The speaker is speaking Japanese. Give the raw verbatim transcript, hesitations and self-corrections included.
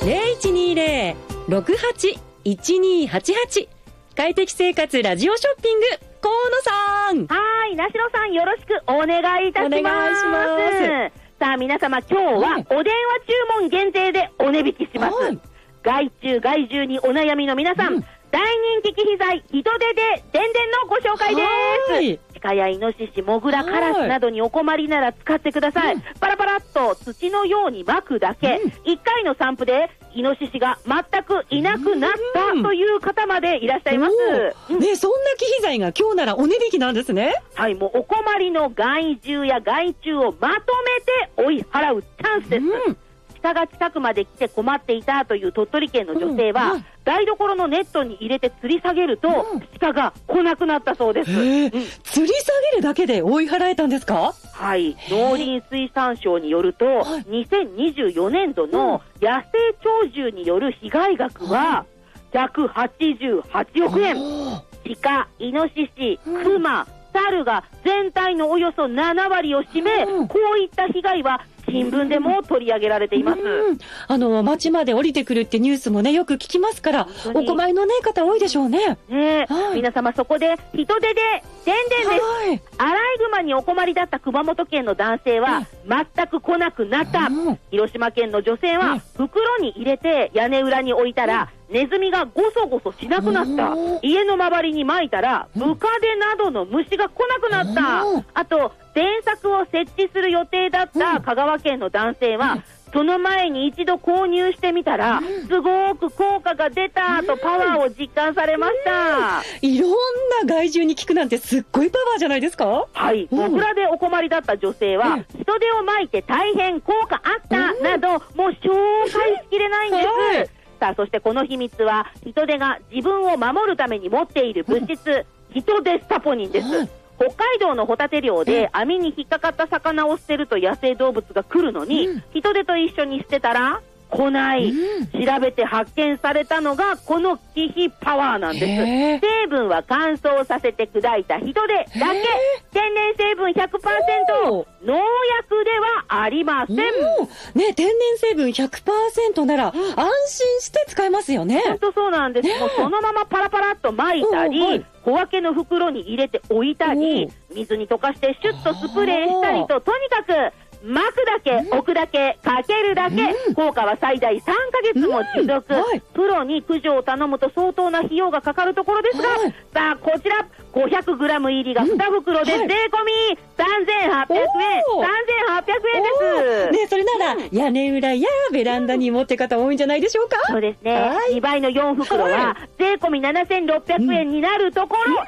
ゼロいちにゼロ ろくはち いちにはちはち。快適生活ラジオショッピング、河野さん。 はい、なしろさんよろしくお願いいたします。 お願いします。 さあ皆様、今日はお電話注文限定でお値引きします。はい、害虫害獣にお悩みの皆さん、うん、大人気機器材ヒトデででんでんのご紹介です。はい、鹿やイノシシ、モグラ、カラスなどにお困りなら使ってください。うん、パラパラっと土のように巻くだけ、うん、いっかいの散布でイノシシが全くいなくなったという方までいらっしゃいます。 うん、ね、そんな機器材が今日ならお値引きなんですね。 はい、もうお困りの害獣や害虫をまとめて追い払うチャンスです。うん、鹿が近くまで来て困っていたという鳥取県の女性は、うん、台所のネットに入れて吊り下げると、うん、鹿が来なくなったそうです。うん、 吊り下げるだけで追い払えたんですか？ はい、農林水産省によると、にせんにじゅうよねんどの野生鳥獣による被害額はひゃくはちじゅうはちおくえん。鹿、イノシシ、クマ、猿が全体のおよそななわりを占め、こういった被害は新聞でも取り上げられています。 うん、あの町まで降りてくるってニュースもねよく聞きますから、お困りのね方多いでしょうね。 ね、はい、皆様そこで人手ででんでんです。はい、アライグマにお困りだった熊本県の男性は全く来なくなった。うん、広島県の女性は袋に入れて屋根裏に置いたら、うん、ネズミがゴソゴソしなくなった。家の周りに撒いたらムカデなどの虫が来なくなった。あと電柵を設置する予定だった香川県の男性は、うん、その前に一度購入してみたら、うん、すごく効果が出たとパワーを実感されました。 うん、いろんな害獣に効くなんてすっごいパワーじゃないですか？ はい、モグラでお困りだった女性は、うん、人手を巻いて大変効果あった、うん、などもう紹介しきれないんです。はい、さあそしてこの秘密は人手が自分を守るために持っている物質、うん、人手スタポニンです。うん、北海道のホタテ漁で網に引っかかった魚を捨てると野生動物が来るのに、うん、人手と一緒に捨てたら来ない、うん、調べて発見されたのがこの気比パワーなんです。成分は乾燥させて砕いた人手だけ、天然成分 ひゃくパーセント、 農薬ではありません。ね、 天然成分 ひゃくパーセント なら安心して使えますよね。 本当そうなんです。ね、もうそのままパラパラっと巻いたり、小分けの袋に入れて置いたり、水に溶かしてシュッとスプレーしたりと、とにかく巻くだけ、置くだけ、かけるだけ、うん、効果は最大さんかげつも持続。うん、はい、プロに駆除を頼むと相当な費用がかかるところですが、はい、さあこちら ごひゃくグラム 入りがに袋で税込みさんぜんはっぴゃくえん、さんぜんはっぴゃくえんです。 ね、それなら、うん、屋根裏やベランダに持って方多いんじゃないでしょうか。 そうですね。にばいのよん袋は税込みななせんろっぴゃくえんになるところ、